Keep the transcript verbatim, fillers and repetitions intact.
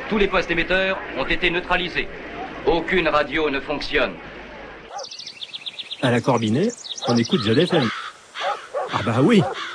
Tous les postes émetteurs ont été neutralisés. Aucune radio ne fonctionne. À la Corbinet, on écoute Z F M. Ah bah oui,